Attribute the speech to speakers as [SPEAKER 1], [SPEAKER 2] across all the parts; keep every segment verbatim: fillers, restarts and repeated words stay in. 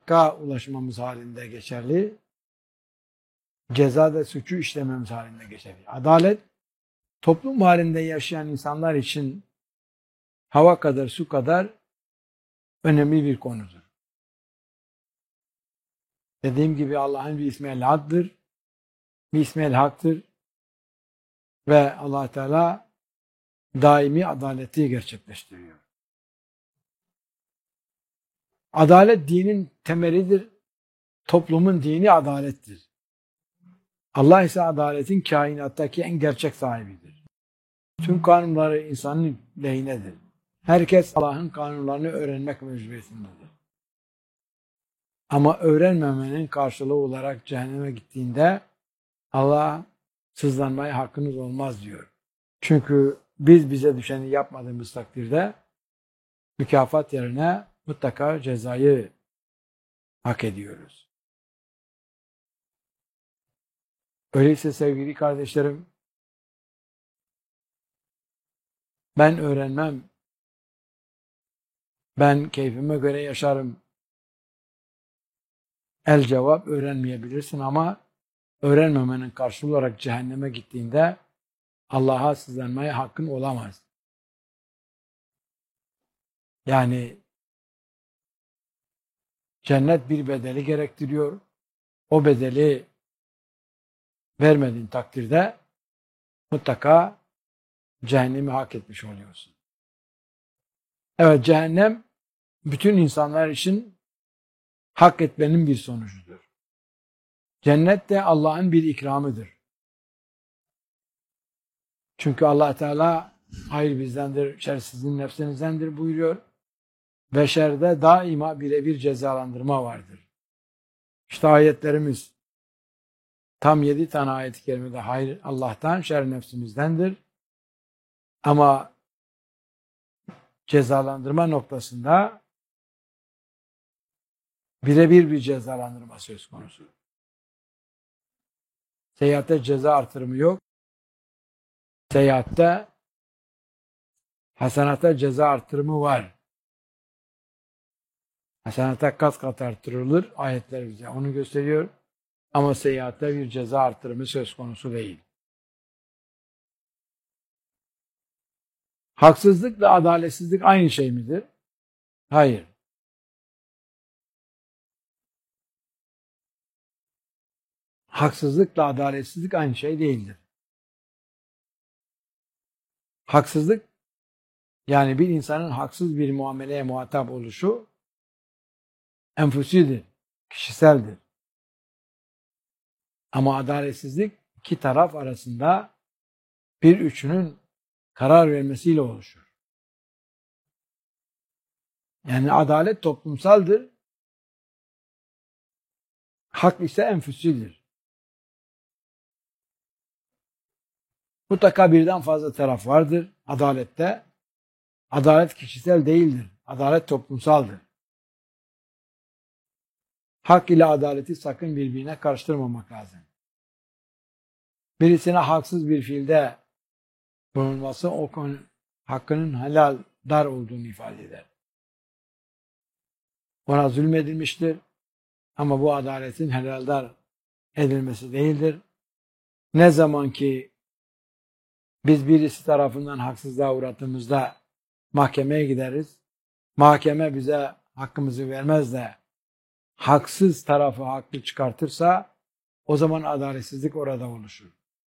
[SPEAKER 1] hakka ulaşmamız halinde geçerli. Ceza da suçu işlememiz halinde geçerli. Adalet, toplum halinde yaşayan insanlar için hava kadar, su kadar önemli bir konudur. Dediğim gibi Allah'ın bir ismi El-Ad'dır, bir ismi El-Hak'tır ve Allah Teala daimi adaleti gerçekleştiriyor. Adalet dinin temelidir, toplumun dini adalettir. Allah ise adaletin kainattaki en gerçek sahibidir. Tüm kanunları insanın lehinedir. Herkes Allah'ın kanunlarını öğrenmek mecburiyetindedir. Ama öğrenmemenin karşılığı olarak cehenneme gittiğinde Allah sızlanmaya hakkınız olmaz diyor. Çünkü biz bize düşeni yapmadığımız takdirde mükafat yerine mutlaka cezayı hak ediyoruz. Öyleyse sevgili kardeşlerim, ben öğrenmem, ben keyfime göre yaşarım. El cevap öğrenmeyebilirsin ama öğrenmemenin karşılığı olarak cehenneme gittiğinde Allah'a sızlanmaya hakkın olamaz. Yani cennet bir bedeli gerektiriyor. O bedeli vermediğin takdirde mutlaka cehennemi hak etmiş oluyorsun. Evet, cehennem bütün insanlar için hak etmenin bir sonucudur. Cennet de Allah'ın bir ikramıdır. Çünkü Allah Teala hayır bizdendir, şer sizin nefsinizdendir buyuruyor. Ve şerde daima birebir cezalandırma vardır. İşte ayetlerimiz tam yedi tane ayet-i kerimede hayır Allah'tan, şer nefsimizdendir. Ama cezalandırma noktasında birebir bir cezalandırma söz konusu. Seyahatte ceza artırımı yok. Seyahatte hasenata ceza artırımı var. Hasenata kat kat artırılır. Ayetler bize onu gösteriyor. Ama seyahatte bir ceza artırımı söz konusu değil. Haksızlıkla adaletsizlik aynı şey midir? Hayır. Haksızlıkla adaletsizlik aynı şey değildir. Haksızlık, yani bir insanın haksız bir muameleye muhatap oluşu enfüsidir, kişiseldir. Ama adaletsizlik iki taraf arasında bir üçünün karar vermesiyle oluşur. Yani adalet toplumsaldır, hak ise enfüsidir. Mutlaka birden fazla taraf vardır adalette. Adalet kişisel değildir, adalet toplumsaldır. Hak ile adaleti sakın birbirine karıştırmamak lazım. Birisine haksız bir fiilde bulunması o konu hakkının helal dar olduğunu ifade eder. Ona zulmedilmiştir ama bu adaletin helal dar edilmesi değildir. Ne zaman ki biz birisi tarafından haksızlığa uğrattığımızda mahkemeye gideriz, mahkeme bize hakkımızı vermez de haksız tarafı haklı çıkartırsa o zaman adaletsizlik orada oluşur.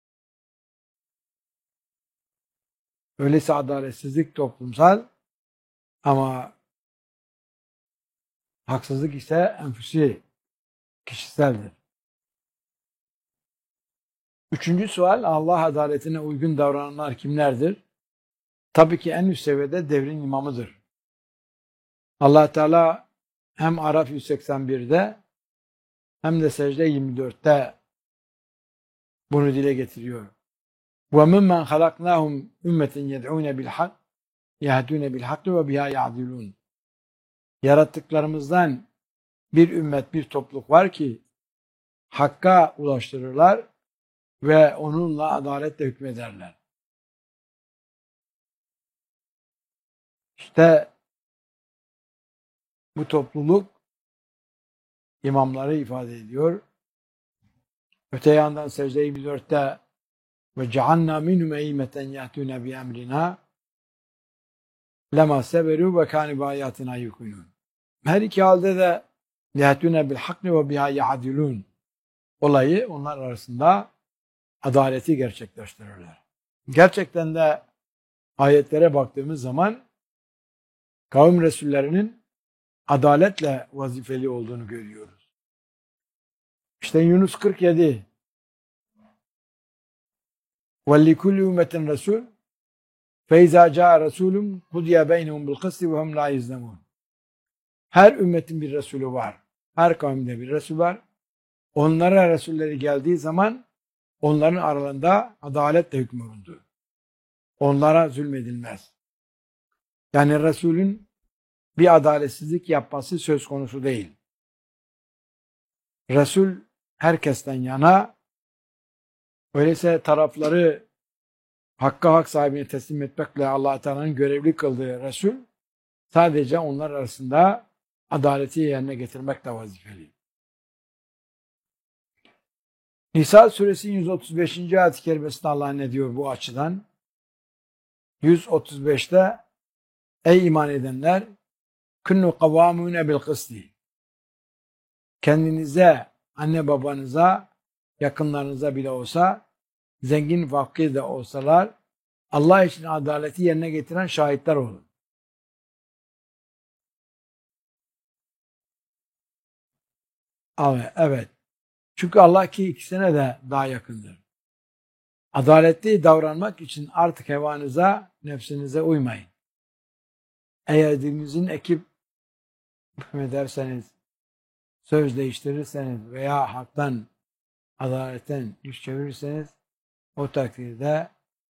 [SPEAKER 1] Öyleyse adaletsizlik toplumsal ama haksızlık ise enfüsi, kişiseldir. Üçüncü sual, Allah adaletine uygun davrananlar kimlerdir? Tabii ki en üst seviyede devrin imamıdır. Allah Teala hem Araf yüz seksen birde hem de Secde yirmi dörtte bunu dile getiriyor. وَمِمَّنْ خَلَقْنَاهُمْ اُمَّةٍ يَدْعُونَ بِالْحَقِّ يَهْدُونَ بِالْحَقِّ وَبِهَا يَعْدِلُونَ. Yarattıklarımızdan bir ümmet, bir topluluk var ki hakka ulaştırırlar ve onunla adaletle hükmederler. İşte bu topluluk imamları ifade ediyor. Öte yandan secde yirmi dörtte ve cealna minhum eymeten yahtuna bi emrina lema seberu ve kâni bi ayatina yukunun. Her iki halde de yahtuna bil hakni ve biha ya'dilun olayı onlar arasında adaleti gerçekleştirirler. Gerçekten de ayetlere baktığımız zaman kavim resullerinin adaletle vazifeli olduğunu görüyoruz. İşte Yunus kırk yedi وَلِكُلِّ اُمَّةٍ رَسُولٌ فَاِذَا جَاءَ رَسُولٌ قُضِيَ بَيْنَهُمْ بِالْقِسْطِ وَهُمْ لَا يُظْلَمُونَ. Her ümmetin bir Resulü var. Her kavimde bir Resul var. Onlara Resulleri geldiği zaman onların aralarında adaletle hükmolundu. Onlara zulmedilmez. Yani Resulün bir adaletsizlik yapması söz konusu değil. Resul herkesten yana, öyleyse tarafları hakka hak sahibine teslim etmekle Allah Teala'nın görevli kıldığı Resul sadece onlar arasında adaleti yerine getirmekle vazifeli. Nisa suresi yüz otuz beşinci ayet-i kerimesinde Allah ne diyor bu açıdan? yüz otuz beşte ey iman edenler künnu kavvamune bil kısti. Kendinize, anne babanıza, yakınlarınıza bile olsa, zengin fakir de olsalar Allah için adaleti yerine getiren şahitler olun. Evet, evet. Çünkü Allah ki ikisine de daha yakındır. Adaletli davranmak için artık hevanıza, nefsinize uymayın. Eğer dininizin ekip ederseniz, söz değiştirirseniz veya haktan, adaletten yüz çevirirseniz o takdirde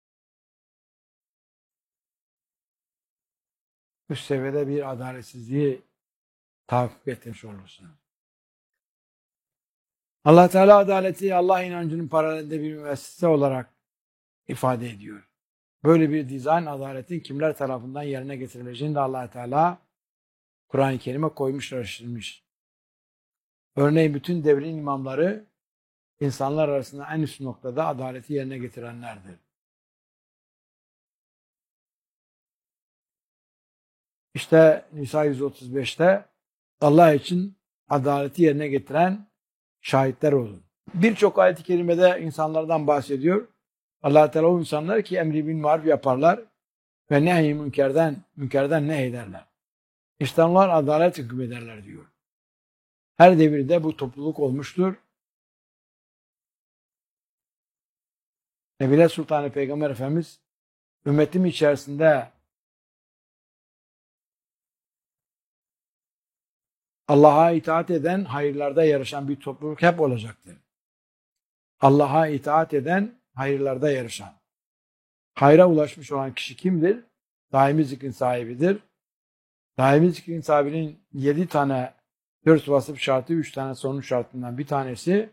[SPEAKER 1] üst seviyede bir adaletsizliği tahakkuk etmiş olursunuz. Allah Teala adaleti Allah inancının paralelinde bir müessese olarak ifade ediyor. Böyle bir dizayn adaletin kimler tarafından yerine getirileceğini de Allah Teala Kur'an-ı Kerim'e koymuş, araştırmış. Örneğin bütün devrin imamları insanlar arasında en üst noktada adaleti yerine getirenlerdir. İşte Nisa yüz otuz beşte Allah için adaleti yerine getiren şahitler olun. Birçok ayet-i kerimede insanlardan bahsediyor. Allah Teala o insanlar ki emri bil maruf yaparlar ve nehy-i münkerden, münkerden nehyederler. İşte onlar adalet hükmederler diyor. Her devirde bu topluluk olmuştur. Nebile Sultanı Peygamber Efendimiz ümmetim içerisinde Allah'a itaat eden, hayırlarda yarışan bir topluluk hep olacaktır. Allah'a itaat eden, hayırlarda yarışan. Hayra ulaşmış olan kişi kimdir? Daimi zikrin sahibidir. Daimi zikrin sahibinin yedi tane dört vasıf şartı, üç tane sonuç şartından bir tanesi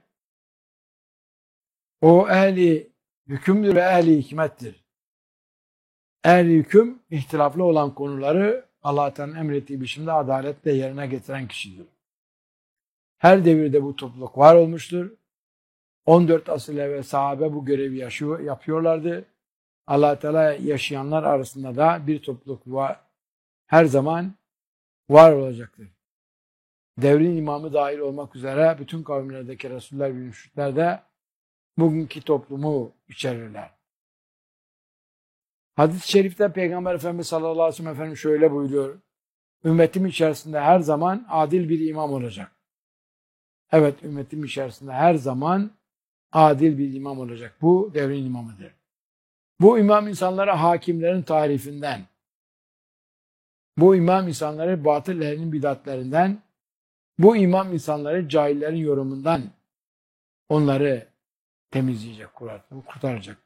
[SPEAKER 1] o ehli hükümdür ve ehli hikmettir. Ehli hüküm, ihtilaflı olan konuları Allah Teala'nın emrettiği biçimde adaletle yerine getiren kişidir. Her devirde bu topluluk var olmuştur. on dört asıl evvel sahabe bu görevi yaşıyor, yapıyorlardı. Allah Teala yaşayanlar arasında da bir topluluk var, her zaman var olacaktır. Devrin imamı dahil olmak üzere bütün kavimlerdeki Resuller ve müşrikler de bugünkü toplumu içerirler. Hadis-i şerifte Peygamber Efendimiz sallallahu aleyhi ve sellem Efendimiz şöyle buyuruyor. Ümmetim içerisinde her zaman adil bir imam olacak. Evet, ümmetim içerisinde her zaman adil bir imam olacak. Bu devrin imamıdır. Bu imam insanlara hakimlerin tarifinden, bu imam insanları batıl ehlinin bidatlerinden, bu imam insanları cahillerin yorumundan onları temizleyecek, kurtaracak.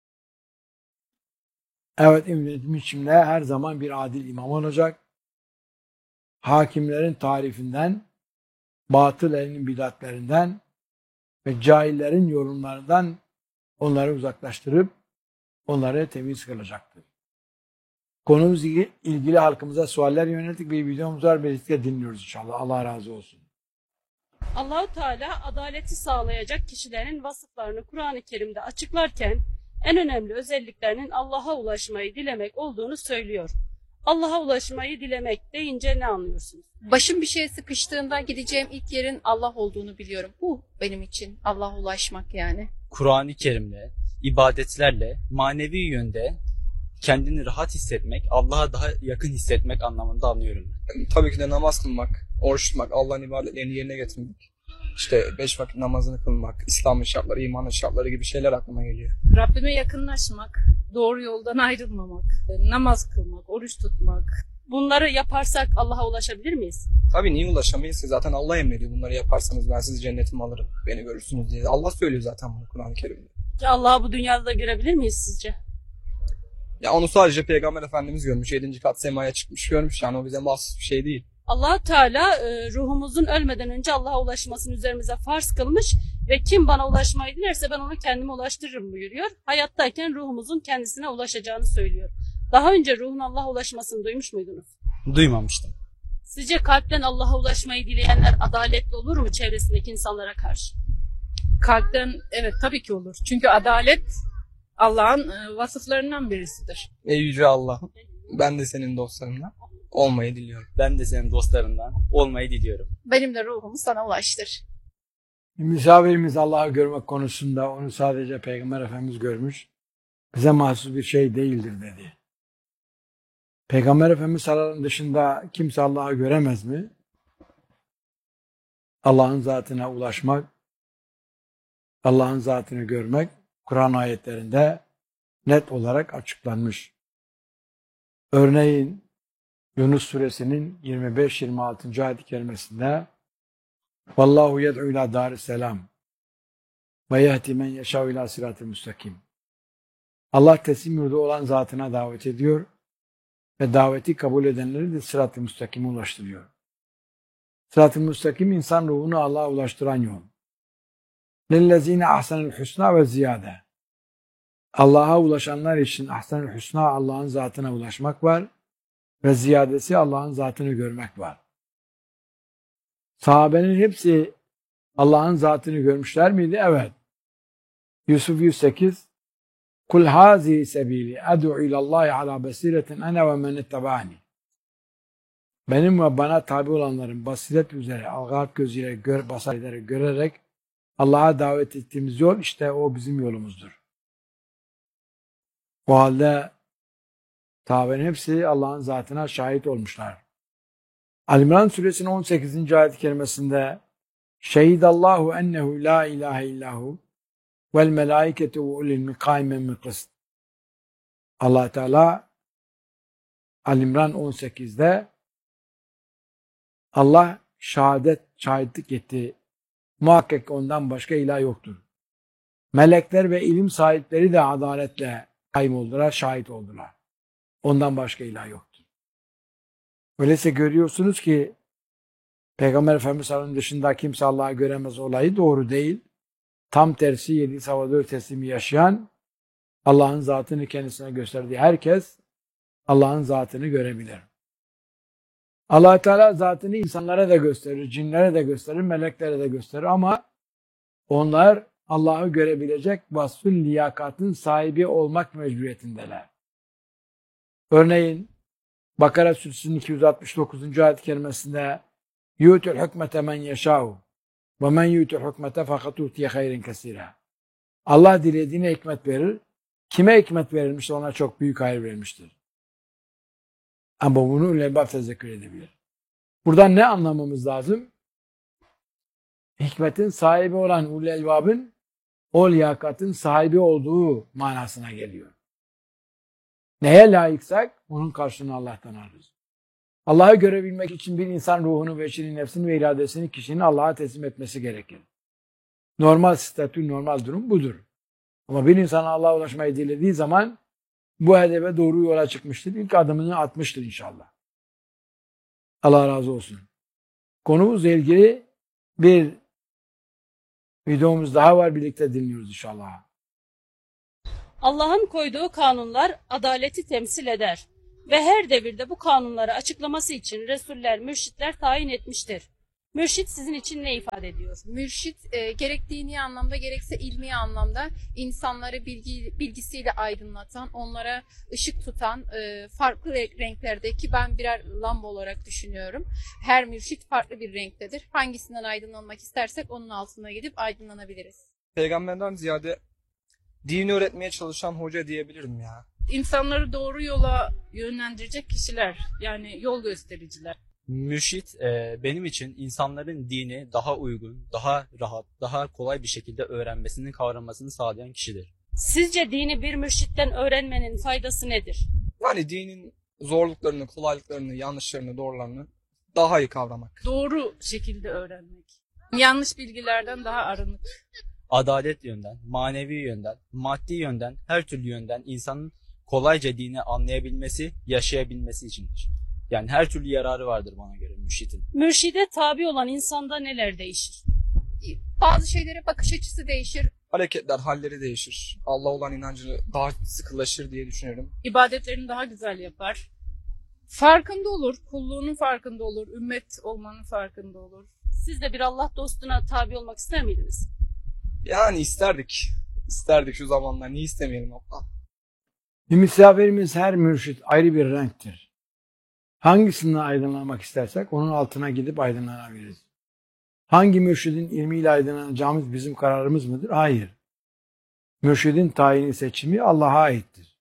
[SPEAKER 1] Evet, ümmetim içinde her zaman bir adil imam olacak. Hakimlerin tarifinden, batıl ehlinin bidatlerinden ve cahillerin yorumlarından onları uzaklaştırıp onları temiz kılacaktır. Konumuz ilgili halkımıza sualler yönelttik. Bir videomuz var. Birlikte dinliyoruz inşallah. Allah razı olsun.
[SPEAKER 2] Allahu Teala adaleti sağlayacak kişilerin vasıflarını Kur'an-ı Kerim'de açıklarken en önemli özelliklerinin Allah'a ulaşmayı dilemek olduğunu söylüyor. Allah'a ulaşmayı dilemek deyince ne anlıyorsunuz?
[SPEAKER 3] Başım bir şeye sıkıştığında gideceğim ilk yerin Allah olduğunu biliyorum. Bu benim için Allah'a ulaşmak yani.
[SPEAKER 4] Kur'an-ı Kerim'le, ibadetlerle, manevi yönde kendini rahat hissetmek, Allah'a daha yakın hissetmek anlamında anlıyorum ben.
[SPEAKER 5] Tabii ki de namaz kılmak, oruç tutmak, Allah'ın ibadetlerini yerine getirmek. İşte beş vakit namazını kılmak, İslam'ın şartları, imanın şartları gibi şeyler aklıma geliyor.
[SPEAKER 6] Rabbime yakınlaşmak, doğru yoldan ayrılmamak, namaz kılmak, oruç tutmak.
[SPEAKER 2] Bunları yaparsak Allah'a ulaşabilir miyiz?
[SPEAKER 5] Tabii niye ulaşamayız ki? Zaten Allah emrediyor. Bunları yaparsanız ben sizi cennetime alırım, beni görürsünüz diye. Allah söylüyor zaten bunu Kur'an-ı Kerim'de.
[SPEAKER 2] Allah'ı bu dünyada da görebilir miyiz sizce?
[SPEAKER 5] Ya onu sadece Peygamber Efendimiz görmüş. Yedinci kat semaya çıkmış görmüş. Yani o bize mahsus bir şey değil.
[SPEAKER 2] Allah Teala e, ruhumuzun ölmeden önce Allah'a ulaşmasını üzerimize farz kılmış ve kim bana ulaşmayı dilerse ben onu kendime ulaştırırım buyuruyor. Hayattayken ruhumuzun kendisine ulaşacağını söylüyor. Daha önce ruhun Allah'a ulaşmasını duymuş muydunuz?
[SPEAKER 4] Duymamıştım.
[SPEAKER 2] Sizce kalpten Allah'a ulaşmayı dileyenler adaletli olur mu çevresindeki insanlara karşı?
[SPEAKER 6] Kalpten evet tabii ki olur. Çünkü adalet Allah'ın e, vasıflarından birisidir.
[SPEAKER 5] Ey yüce Allah, ben de senin dostlarından olmayı diliyorum.
[SPEAKER 4] Ben de senin dostlarından olmayı diliyorum.
[SPEAKER 3] Benim de ruhumu sana ulaştır.
[SPEAKER 1] Misafirimiz Allah'ı görmek konusunda onu sadece Peygamber Efendimiz görmüş. Bize mahsus bir şey değildir dedi. Peygamber Efendimiz sallallahu aleyhi ve sellem dışında kimse Allah'ı göremez mi? Allah'ın zatına ulaşmak, Allah'ın zatını görmek Kur'an ayetlerinde net olarak açıklanmış. Örneğin Yunus suresinin yirmi beş yirmi altıncı ayet-i kerimesinde Vallahu yed'u ila darisselam ve yehdi men yeşâ ila sırat-ı müstakim. Allah teslim yurdu olan zatına davet ediyor ve daveti kabul edenleri de sırat-ı müstakime ulaştırıyor. Sırat-ı müstakim insan ruhunu Allah'a ulaştıran yol. Lillezine ahsenel husna ve ziyade. Allah'a ulaşanlar için ahsenel husna Allah'ın zatına ulaşmak var ve ziyadesi Allah'ın zatını görmek var. Sahabenin hepsi Allah'ın zatını görmüşler miydi? Evet. Yusuf yüz sekiz Kul hazi sebili ed'u ilallahi ala basiretin ene ve men ittabani. Benim ve bana tabi olanların basiret üzere, algı gözüyle gör, basar ederek, görerek Allah'a davet ettiğimiz yol işte o bizim yolumuzdur. O halde sahabenin hepsi Allah'ın zatına şahit olmuşlar. Al-İmran suresinin on sekizinci ayet-i kerimesinde Şehidallahu ennehu la ilahe illahu vel melaiketu ve ulil mikaimen miqist. Allah Teala Al-İmran on sekizde Allah şehadet, şahitlik etti. Muhakkak ondan başka ilah yoktur. Melekler ve ilim sahipleri de adaletle kaym oldular, şahit oldular. Ondan başka ilah yoktur. Öyleyse görüyorsunuz ki Peygamber Efendimiz sallallahu aleyhi ve sellem dışında kimse Allah'ı göremez olayı doğru değil. Tam tersi yedi Salvador teslimi yaşayan Allah'ın zatını kendisine gösterdiği herkes Allah'ın zatını görebilir. Allah Teala zatını insanlara da gösterir, cinlere de gösterir, meleklere de gösterir ama onlar Allah'ı görebilecek vasfın liyakatın sahibi olmak mecburiyetindeler. Örneğin Bakara Suresinin iki yüz altmış dokuzuncu ayet-i kerimesinde yu'tul hükmete men yeşâ'u ve men yu'tul hükmete fakat utiye hayrin kesîrâ. Allah dilediğine hikmet verir. Kime hikmet verilmiştir ona çok büyük hayır verilmiştir. Ama bunu ulul albab tezekkür edebilir. Buradan ne anlamamız lazım? Hikmetin sahibi olan ulul albabın o liyakatın sahibi olduğu manasına geliyor. Neye layıksak onun karşılığını Allah'tan alırız. Allah'ı görebilmek için bir insan ruhunu, beşerin nefsini ve iradesini kişinin Allah'a teslim etmesi gerekir. Normal statü, normal durum budur. Ama bir insan Allah'a ulaşmayı dilediği zaman bu hedefe doğru yola çıkmıştır. İlk adımını atmıştır inşallah. Allah razı olsun. Konumuzla ilgili bir videomuz daha var. Birlikte dinliyoruz inşallah.
[SPEAKER 2] Allah'ın koyduğu kanunlar adaleti temsil eder ve her devirde bu kanunları açıklaması için Resuller, mürşitler tayin etmiştir. Mürşit sizin için ne ifade ediyor?
[SPEAKER 3] Mürşit e, gerek dini anlamda gerekse ilmi anlamda insanları bilgi, bilgisiyle aydınlatan, onlara ışık tutan e, farklı renklerdeki ben birer lamba olarak düşünüyorum. Her mürşit farklı bir renktedir. Hangisinden aydınlanmak istersek onun altına gidip aydınlanabiliriz.
[SPEAKER 5] Peygamberden ziyade dini öğretmeye çalışan hoca diyebilirim ya.
[SPEAKER 6] İnsanları doğru yola yönlendirecek kişiler, yani yol göstericiler.
[SPEAKER 4] Mürşit e, benim için insanların dini daha uygun, daha rahat, daha kolay bir şekilde öğrenmesini, kavramasını sağlayan kişidir.
[SPEAKER 2] Sizce dini bir mürşitten öğrenmenin faydası nedir?
[SPEAKER 5] Yani dinin zorluklarını, kolaylıklarını, yanlışlarını, doğrularını daha iyi kavramak.
[SPEAKER 6] Doğru şekilde öğrenmek. Yanlış bilgilerden daha arınık.
[SPEAKER 4] Adalet yönden, manevi yönden, maddi yönden, her türlü yönden insanın kolayca dini anlayabilmesi, yaşayabilmesi içindir. Yani her türlü yararı vardır bana göre mürşidin.
[SPEAKER 2] Mürşide tabi olan insanda neler değişir?
[SPEAKER 3] Bazı şeylere bakış açısı değişir.
[SPEAKER 5] Hareketler, halleri değişir. Allah olan inancı daha sıkılaşır diye düşünüyorum.
[SPEAKER 6] İbadetlerini daha güzel yapar. Farkında olur, kulluğunun farkında olur, ümmet olmanın farkında olur.
[SPEAKER 2] Siz de bir Allah dostuna tabi olmak ister miydiniz?
[SPEAKER 5] Yani isterdik. İsterdik şu zamanlar. Niye istemeyelim Allah?
[SPEAKER 1] Bir misafirimiz her mürşit ayrı bir renktir. Hangisinden aydınlanmak istersek onun altına gidip aydınlanabiliriz. Hangi mürşidin ilmiyle aydınlanacağımız bizim kararımız mıdır? Hayır. Mürşidin tayini seçimi Allah'a aittir.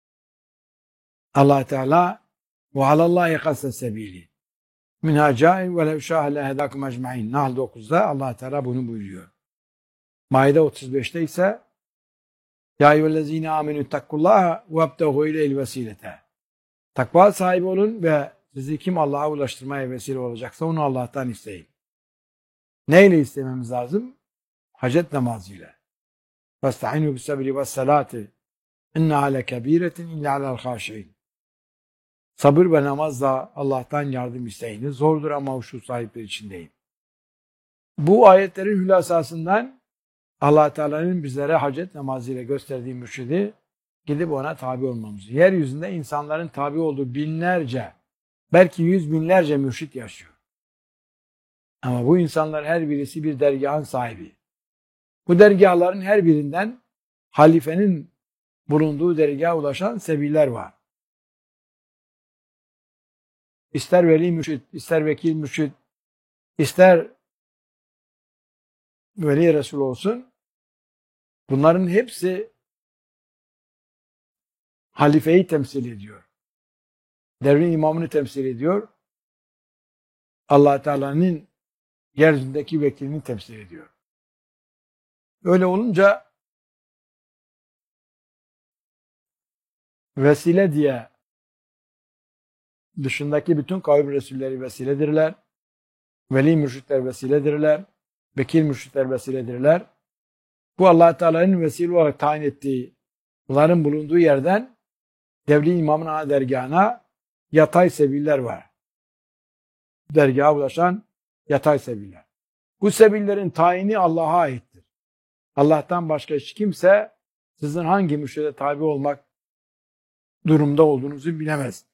[SPEAKER 1] Allah Teala ve alallahi kasse sebili. Minha ca'in ve lev şâhe lehedâkum ecma'in. Nahl dokuzda Allah Teala bunu buyuruyor. Maide otuz beşte ise Ya eyyühellezîne âmenü takullâhe ve ebtehû ileyhil vesilete. Takva sahibi olun ve sizi kim Allah'a ulaştırmaya vesile olacaksa onu Allah'tan isteyin. Neyle istememiz lazım? Hacet namazıyla. Festa'inu bis sabri ve salati. İnneha lekebîretin illa alel hâşi'in. Sabır ve namazla Allah'tan yardım isteyiniz. Zordur ama huşu sahipleri içindeyim. Bu ayetlerin hülasasından Allah Teala'nın bizlere hacet namazıyla gösterdiği mürşidi gidip ona tabi olmamız. Yeryüzünde insanların tabi olduğu binlerce, belki yüz binlerce mürşit yaşıyor. Ama bu insanlar her birisi bir dergahın sahibi. Bu dergahların her birinden halifenin bulunduğu dergaha ulaşan sebiller var. İster veli mürşit, ister vekil mürşit, ister veli resul olsun, bunların hepsi halifeyi temsil ediyor. Devrin imamını temsil ediyor. Allah Teala'nın yeryüzündeki vekilini temsil ediyor. Öyle olunca vesile diye dışındaki bütün kavim resulleri vesiledirler. Veli mürşitler vesiledirler. Vekil mürşitler vesiledirler. Bu Allah Teala'nın vesile olarak tayin ettiği bunların bulunduğu yerden devri imamın ana dergahına yatay sebiller var. Dergaha ulaşan yatay sebiller. Bu sebillerin tayini Allah'a aittir. Allah'tan başka hiç kimse sizin hangi mürşide tabi olmak durumda olduğunuzu bilemez.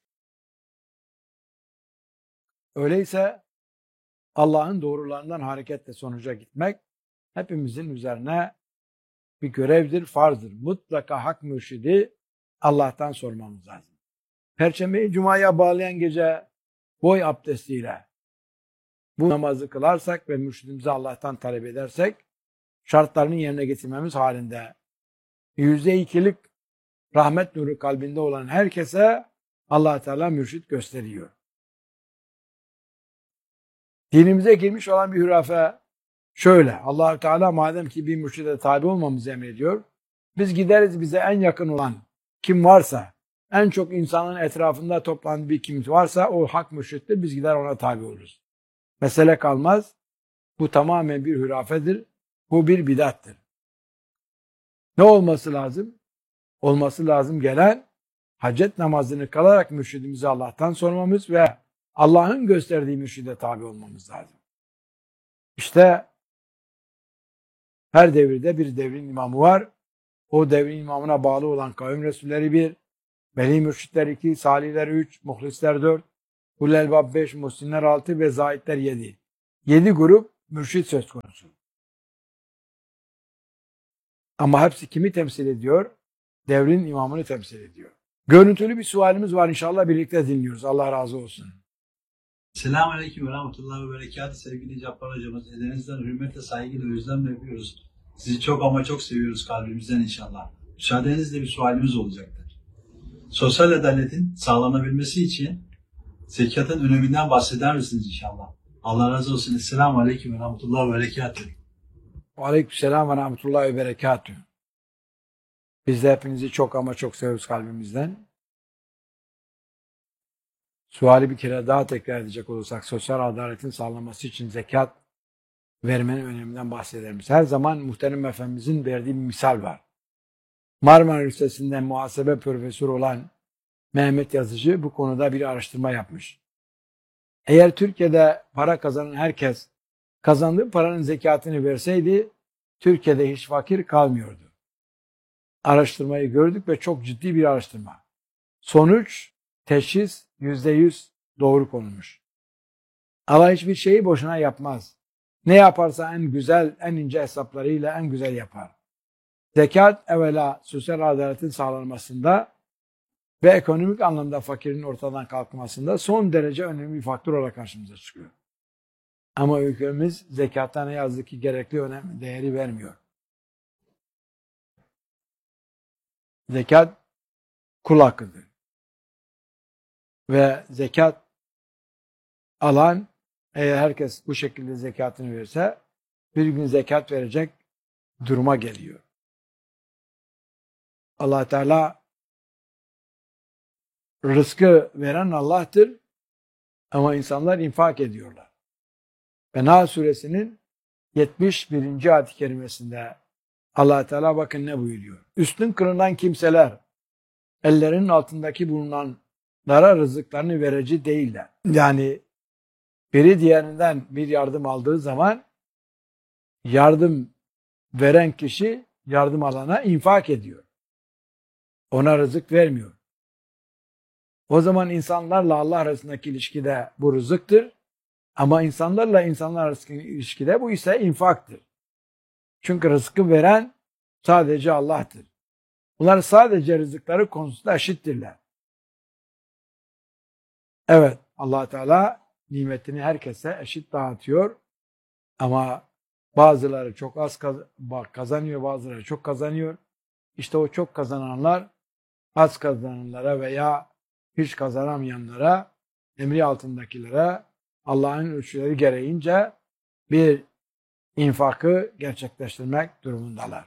[SPEAKER 1] Öyleyse Allah'ın doğrularından hareketle sonuca gitmek hepimizin üzerine bir görevdir, farzdır. Mutlaka hak mürşidi Allah'tan sormamız lazım. Perşembeyi Cuma'ya bağlayan gece boy abdestiyle bu namazı kılarsak ve mürşidimizi Allah'tan talep edersek şartlarını yerine getirmemiz halinde yüzde ikilik rahmet nuru kalbinde olan herkese Allah Teala mürşid gösteriyor. Dinimize girmiş olan bir hürafe şöyle: Allah Teala madem ki bir mürşide tabi olmamızı emrediyor, biz gideriz bize en yakın olan kim varsa, en çok insanın etrafında toplanan bir kimse varsa o hak mürşittir, biz gider ona tabi oluruz. Mesele kalmaz. Bu tamamen bir hürafedir. Bu bir bidattır. Ne olması lazım? Olması lazım gelen hacet namazını kalarak mürşidimizi Allah'tan sormamız ve Allah'ın gösterdiği mürşide tabi olmamız lazım. İşte her devirde bir devrin imamı var. O devrin imamına bağlı olan kavim resulleri bir, veli mürşitler iki, salihler üç, muhlisler dört, ulul elbab beş, muhsinler altı ve zahitler yedi. Yedi grup mürşit söz konusu. Ama hepsi kimi temsil ediyor? Devrin imamını temsil ediyor. Görüntülü bir sualimiz var, inşallah birlikte dinliyoruz. Allah razı olsun.
[SPEAKER 7] Selamünaleyküm ve rahmetullahi ve berekatuhu sevgili Cabbar hocamız. Ellerinizden hürmetle, saygıyla, özlemle öpüyoruz. Sizi çok ama çok seviyoruz kalbimizden inşallah. Müsaadenizle bir sualimiz olacaktır. Sosyal adaletin sağlanabilmesi için zekatın öneminden bahseder misiniz inşallah? Allah razı olsun. Selamünaleyküm ve rahmetullahi ve berekatuhu.
[SPEAKER 1] Aleykümselam ve rahmetullahi ve berekatuhu. Biz de hepinizi çok ama çok seviyoruz kalbimizden. Suali bir kere daha tekrar edecek olursak, sosyal adaletin sağlanması için zekat vermenin öneminden bahseder miyiz? Her zaman muhterem efendimizin verdiği bir misal var. Marmara Üniversitesi'nde muhasebe profesörü olan Mehmet Yazıcı bu konuda bir araştırma yapmış. Eğer Türkiye'de para kazanan herkes kazandığı paranın zekatını verseydi, Türkiye'de hiç fakir kalmıyordu. Araştırmayı gördük ve çok ciddi bir araştırma. Sonuç, teşhis yüzde yüz doğru konulmuş. Allah hiçbir şeyi boşuna yapmaz. Ne yaparsa en güzel, en ince hesaplarıyla en güzel yapar. Zekat evvela sosyal adaletin sağlanmasında ve ekonomik anlamda fakirin ortadan kalkmasında son derece önemli bir faktör olarak karşımıza çıkıyor. Ama ülkemiz zekata ne yazık ki gerekli önem, değeri vermiyor. Zekat kul hakkıdır. Ve zekat alan, eğer herkes bu şekilde zekatını verirse, bir gün zekat verecek duruma geliyor. Allah Teala rızkı veren Allah'tır ama insanlar infak ediyorlar. Ve Nahl suresinin yetmiş birinci ayet-i kerimesinde Allah Teala bakın ne buyuruyor. Üstün kılınan kimseler ellerinin altındaki bulunanlara rızıklarını verici değiller. Yani biri diğerinden bir yardım aldığı zaman yardım veren kişi yardım alana infak ediyor. Ona rızık vermiyor. O zaman insanlarla Allah arasındaki ilişkide bu rızıktır. Ama insanlarla insanlar arasındaki ilişkide bu ise infaktır. Çünkü rızkı veren sadece Allah'tır. Bunlar sadece rızıkları konusunda eşittirler. Evet, Allah Teala nimetini herkese eşit dağıtıyor. Ama bazıları çok az kazanıyor, bazıları çok kazanıyor. İşte o çok kazananlar az kazananlara veya hiç kazanamayanlara, emri altındakilere Allah'ın ölçüleri gereğince bir infakı gerçekleştirmek durumundalar.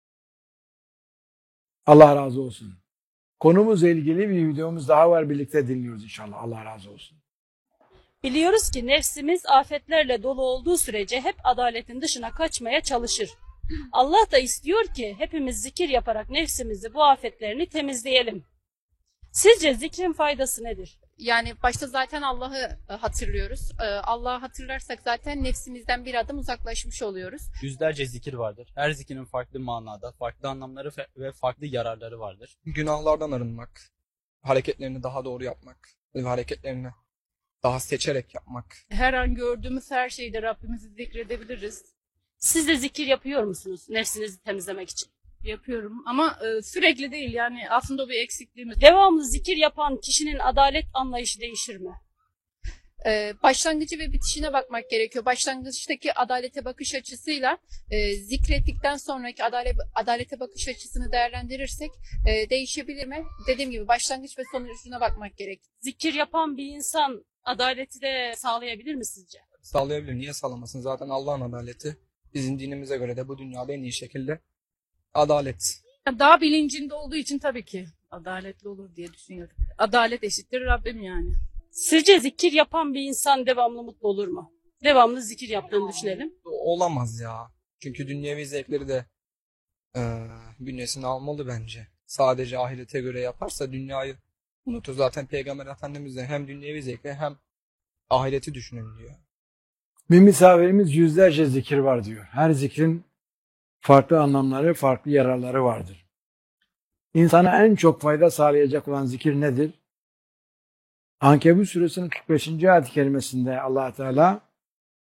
[SPEAKER 1] Allah razı olsun. Konumuzla ilgili bir videomuz daha var. Birlikte dinliyoruz inşallah. Allah razı olsun.
[SPEAKER 2] Biliyoruz ki nefsimiz afetlerle dolu olduğu sürece hep adaletin dışına kaçmaya çalışır. Allah da istiyor ki hepimiz zikir yaparak nefsimizi bu afetlerini temizleyelim. Sizce zikrin faydası nedir?
[SPEAKER 3] Yani başta zaten Allah'ı hatırlıyoruz. Allah'ı hatırlarsak zaten nefsimizden bir adım uzaklaşmış oluyoruz.
[SPEAKER 4] Yüzlerce zikir vardır. Her zikrin farklı manada, farklı anlamları ve farklı yararları vardır.
[SPEAKER 5] Günahlardan arınmak, hareketlerini daha doğru yapmak ve hareketlerini daha seçerek yapmak.
[SPEAKER 6] Her an gördüğümüz her şeyde Rabbimizi zikredebiliriz.
[SPEAKER 2] Siz de zikir yapıyor musunuz nefsinizi temizlemek için?
[SPEAKER 6] Yapıyorum ama e, sürekli değil, yani aslında o bir eksikliğimiz.
[SPEAKER 2] Devamlı zikir yapan kişinin adalet anlayışı değişir mi?
[SPEAKER 3] Ee, başlangıcı ve bitişine bakmak gerekiyor. Başlangıçtaki adalete bakış açısıyla e, zikrettikten sonraki adalet, adalete bakış açısını değerlendirirsek e, değişebilir mi? Dediğim gibi başlangıç ve sonucuna bakmak gerek.
[SPEAKER 2] Zikir yapan bir insan adaleti de sağlayabilir mi sizce?
[SPEAKER 5] Sağlayabilir. Niye sağlamasın? Zaten Allah'ın adaleti bizim dinimize göre de bu dünyada en iyi şekilde adalet.
[SPEAKER 6] Daha bilincinde olduğu için tabii ki adaletli olur diye düşünüyorum. Adalet eşittir Rabbim yani.
[SPEAKER 2] Sizce zikir yapan bir insan devamlı mutlu olur mu? Devamlı zikir yaptığını düşünelim.
[SPEAKER 5] Olamaz ya. Çünkü dünyevi zevkleri de e, bünyesine almalı bence. Sadece ahirete göre yaparsa dünyayı unutur. Zaten Peygamber Efendimiz de hem dünyevi zevkleri hem ahireti düşünün diyor.
[SPEAKER 1] Bir misafirimiz yüzlerce zikir var diyor. Her zikrin farklı anlamları, farklı yararları vardır. İnsana en çok fayda sağlayacak olan zikir nedir? Ankebut suresinin kırk beşinci ayet-i kerimesinde Allah Teala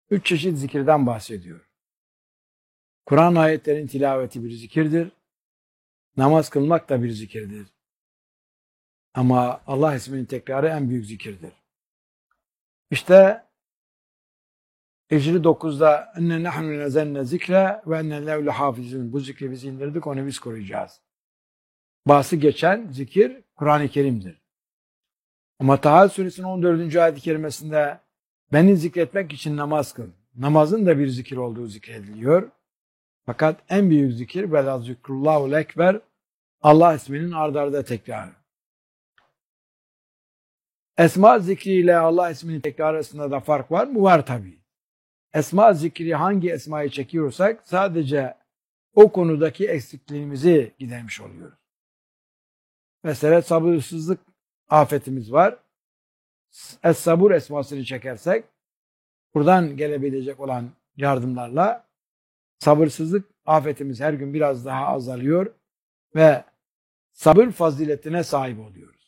[SPEAKER 1] Üç çeşit zikirden bahsediyor. Kur'an ayetlerinin tilaveti bir zikirdir. Namaz kılmak da bir zikirdir. Ama Allah isminin tekrarı en büyük zikirdir. İşte Hicri dokuzda enne nahnu nezenne zikre ve enne levle hafizun. Bu zikri biz indirdik, onu biz koruyacağız. Bahsi geçen zikir Kur'an-ı Kerim'dir. Ama Taha suresinin on dördüncü ayet-i kerimesinde beni zikretmek için namaz kıl. Namazın da bir zikir olduğu zikrediliyor. Fakat en büyük zikir velâ zikrullâhul ekber, Allah isminin ard arda tekrarı. Esma zikriyle Allah isminin tekrarı arasında da fark var mı? Var tabii. Esma zikri hangi esmayı çekiyorsak sadece o konudaki eksikliğimizi gidermiş oluyoruz. Mesela sabırsızlık afetimiz var. Es-sabur esmasını çekersek buradan gelebilecek olan yardımlarla sabırsızlık afetimiz her gün biraz daha azalıyor ve sabır faziletine sahip oluyoruz.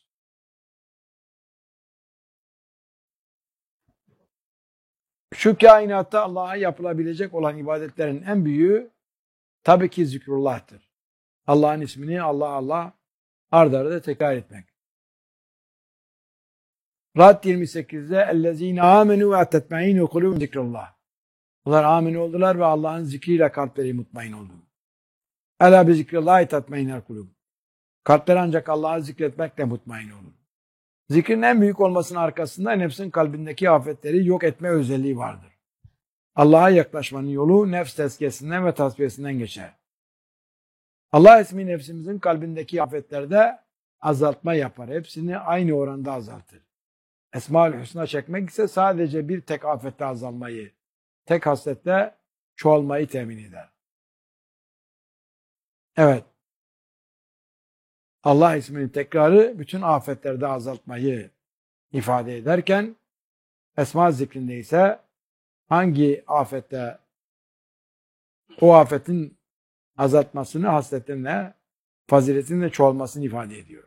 [SPEAKER 1] Şu kainatta Allah'a yapılabilecek olan ibadetlerin en büyüğü tabii ki zikrullah'tır. Allah'ın ismini Allah Allah ard arda tekrar etmek. Rad yirmi sekizde ellezine amenu ve tetmeinu kulubum zikrullah. Onlar amin oldular ve Allah'ın zikriyle kalpleri mutmain oldu. Ela bi zikrillahi tetmeinel kulub. Kalpler ancak Allah'ı zikretmekle mutmain olur. Zikrin en büyük olmasının arkasında nefsin kalbindeki afetleri yok etme özelliği vardır. Allah'a yaklaşmanın yolu nefs tezkiyesinden ve tasfiyesinden geçer. Allah ismi nefsimizin kalbindeki afetlerde azaltma yapar. Hepsini aynı oranda azaltır. Esma-ül Hüsna çekmek ise sadece bir tek afette azalmayı, tek haslette çoğalmayı temin eder. Evet. Allah isminin tekrarı bütün afetlerde azaltmayı ifade ederken esma zikrinde ise hangi afette o afetin azaltmasını hasletinle, faziletinle çoğalmasını ifade ediyor.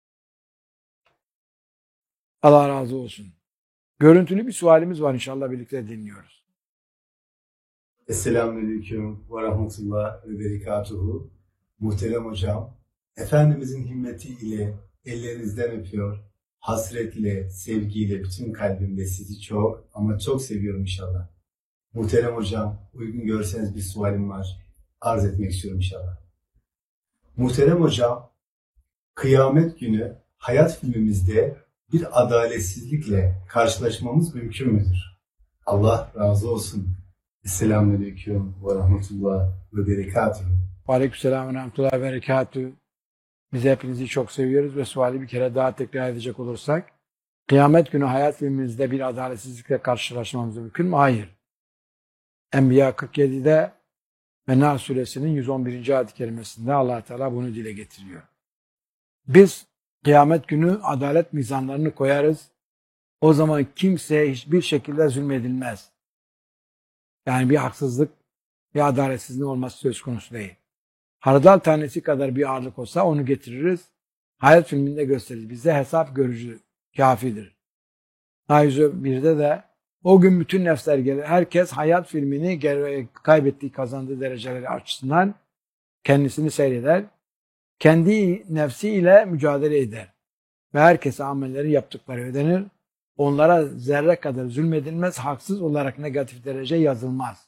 [SPEAKER 1] Allah razı olsun. Görüntülü bir sualimiz var, inşallah birlikte dinliyoruz.
[SPEAKER 8] Esselamualeyküm ve rahmetullah ve berekatuhu. Muhterem hocam, Efendimizin himmetiyle ellerinizden öpüyor, hasretle, sevgiyle, bütün kalbimle sizi çok ama çok seviyorum inşallah. Muhterem hocam, uygun görseniz bir sualim var, arz etmek istiyorum inşallah. Muhterem hocam, kıyamet günü hayat filmimizde bir adaletsizlikle karşılaşmamız mümkün müdür? Allah razı olsun. Esselamualeyküm ve rahmetullah ve berekatuhu.
[SPEAKER 1] Aleykümselam ve rahmetullah ve berekatuhu. Biz hepinizi çok seviyoruz ve suali bir kere daha tekrar edecek olursak, kıyamet günü hayat filmimizde bir adaletsizlikle karşılaşmamız mümkün mü? Hayır. Enbiya kırk yedide ve Nahl suresinin yüz on birinci ayet-i kerimesinde Allah Teala bunu dile getiriyor. Biz kıyamet günü adalet mizanlarını koyarız. O zaman kimseye hiçbir şekilde zulmedilmez. Yani bir haksızlık, bir adaletsizlik olması söz konusu değil. Hardal tanesi kadar bir ağırlık olsa onu getiririz. Hayat filminde gösterir. Bize hesap görücü kafidir. yüz birde de o gün bütün nefsler gelir. Herkes hayat filmini kaybettiği, kazandığı dereceleri açısından kendisini seyreder. Kendi nefsiyle mücadele eder. Ve herkese amelleri yaptıkları ödenir. Onlara zerre kadar zulmedilmez, haksız olarak negatif derece yazılmaz.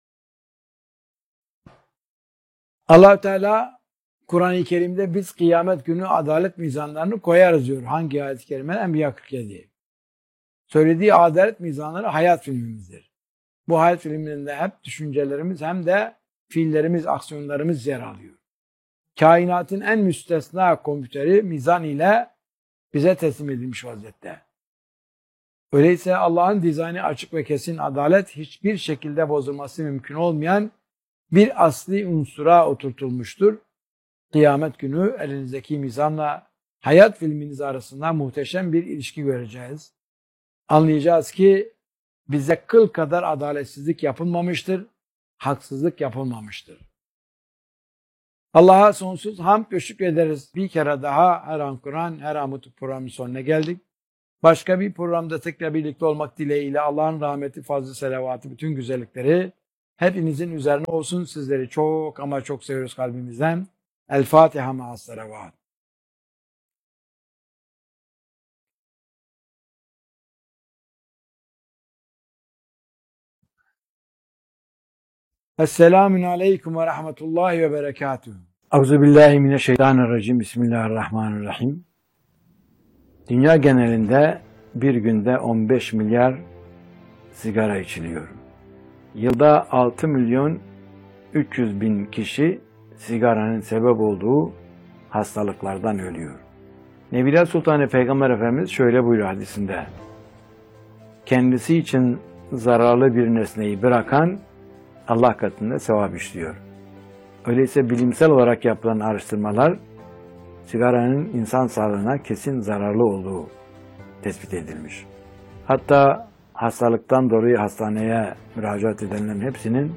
[SPEAKER 1] Allah Teala Kur'an-ı Kerim'de biz kıyamet günü adalet mizanlarını koyarız diyor. Hangi ayet-i kerime? Enbiya kırk yedi. Söylediği adalet mizanları hayat filmimizdir. Bu hayat filminde hep düşüncelerimiz hem de fiillerimiz, aksiyonlarımız yer alıyor. Kainatın en müstesna kompüteri mizan ile bize teslim edilmiş vaziyette. Öyleyse Allah'ın dizaynı açık ve kesin adalet hiçbir şekilde bozulması mümkün olmayan bir asli unsura oturtulmuştur. Kıyamet günü elinizdeki mizanla hayat filminiz arasında muhteşem bir ilişki göreceğiz. Anlayacağız ki bize kıl kadar adaletsizlik yapılmamıştır, haksızlık yapılmamıştır. Allah'a sonsuz hamd ve şükrederiz. Bir kere daha her an Kur'an, her an bu programın sonuna geldik. Başka bir programda tekrar birlikte olmak dileğiyle Allah'ın rahmeti, fazlı selavatı, bütün güzellikleri hepinizin üzerine olsun. Sizleri çok ama çok seviyoruz kalbimizden. El Fatiha ma'as salavat. Esselamun aleyküm ve rahmetullahi ve berekatuhu. Euzubillahimineşşeytanirracim. Bismillahirrahmanirrahim. Dünya genelinde bir günde on beş milyar sigara içiliyor. Yılda altı milyon üç yüz bin kişi sigaranın sebep olduğu hastalıklardan ölüyor. Nebiler Sultanı Peygamber Efendimiz şöyle buyuruyor hadisinde: kendisi için zararlı bir nesneyi bırakan Allah katında sevap işliyor. Öyleyse bilimsel olarak yapılan araştırmalar sigaranın insan sağlığına kesin zararlı olduğu tespit edilmiş. Hatta hastalıktan dolayı hastaneye müracaat edenlerin hepsinin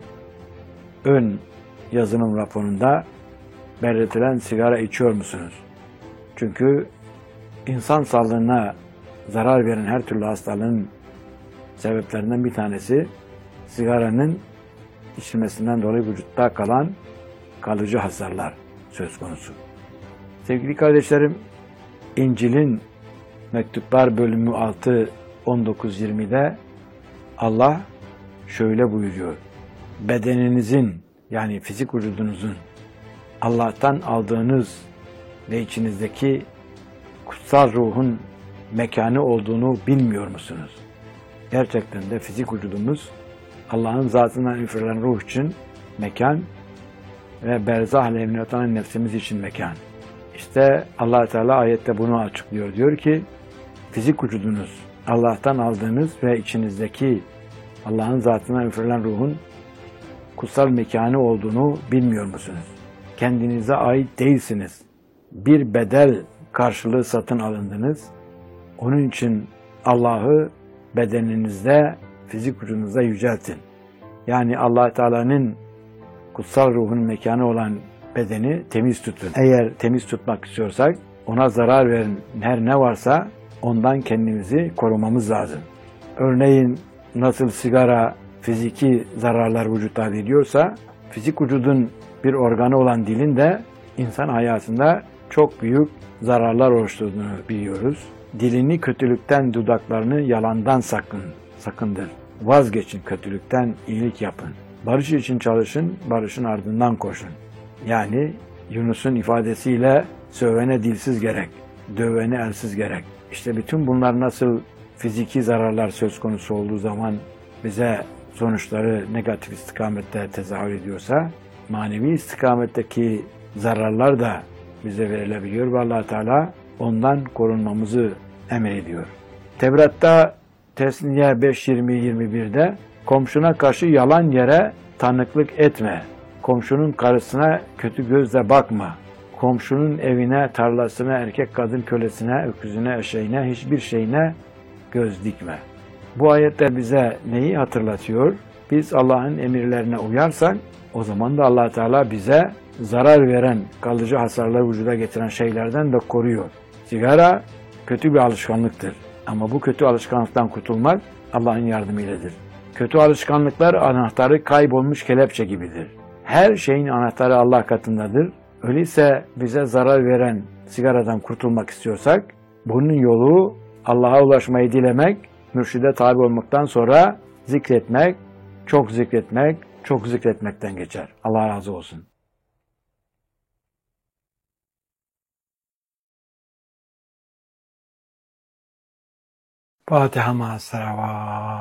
[SPEAKER 1] ön yazılım raporunda belirtilen sigara içiyor musunuz? Çünkü insan sağlığına zarar veren her türlü hastalığın sebeplerinden bir tanesi sigaranın içilmesinden dolayı vücutta kalan kalıcı hasarlar söz konusu. Sevgili kardeşlerim, İncil'in Mektuplar bölümü altı on dokuz yirmide Allah şöyle buyuruyor: bedeninizin, yani fizik vücudunuzun Allah'tan aldığınız ve içinizdeki kutsal ruhun mekanı olduğunu bilmiyor musunuz? Gerçekten de fizik vücudumuz Allah'ın zatından üfürülen ruh için mekan ve berzah alemine atanan nefsimiz için mekan. İşte Allah Teala ayette bunu açıklıyor. Diyor ki, fizik vücudunuz Allah'tan aldığınız ve içinizdeki Allah'ın zatından üfürülen ruhun kutsal mekanı olduğunu bilmiyor musunuz? Kendinize ait değilsiniz. Bir bedel karşılığı satın alındınız. Onun için Allah'ı bedeninizde, fizik vücudunuzda yüceltin. Yani Allah Teala'nın kutsal ruhun mekanı olan bedeni temiz tutun. Eğer temiz tutmak istiyorsak ona zarar veren her ne varsa ondan kendimizi korumamız lazım. Örneğin nasıl sigara fiziki zararlar vücutta veriyorsa, fizik vücudun bir organı olan dilin de insan hayatında çok büyük zararlar oluşturduğunu biliyoruz. Dilini kötülükten, dudaklarını yalandan sakın, sakındır. Vazgeçin kötülükten, iyilik yapın. Barış için çalışın, barışın ardından koşun. Yani Yunus'un ifadesiyle sövene dilsiz gerek, dövene elsiz gerek. İşte bütün bunlar nasıl fiziki zararlar söz konusu olduğu zaman bize sonuçları negatif istikamette tezahür ediyorsa, manevi istikametteki zararlar da bize verilebiliyor ve Allah Teala ondan korunmamızı emrediyor. Tevrat'ta Tesniye beş yirmi yirmi birde komşuna karşı yalan yere tanıklık etme. Komşunun karısına kötü gözle bakma. Komşunun evine, tarlasına, erkek kadın kölesine, öküzüne, eşeğine, hiçbir şeyine göz dikme. Bu ayetler bize neyi hatırlatıyor? Biz Allah'ın emirlerine uyarsak o zaman da Allah Teala bize zarar veren, kalıcı hasarları vücuda getiren şeylerden de koruyor. Sigara kötü bir alışkanlıktır. Ama bu kötü alışkanlıktan kurtulmak Allah'ın yardımıyladır. Kötü alışkanlıklar anahtarı kaybolmuş kelepçe gibidir. Her şeyin anahtarı Allah katındadır. Öyleyse bize zarar veren sigaradan kurtulmak istiyorsak bunun yolu Allah'a ulaşmayı dilemek, mürşide tabi olmaktan sonra zikretmek, çok zikretmek, çok zikretmekten geçer. Allah razı olsun. Fatiha ma'as salavat.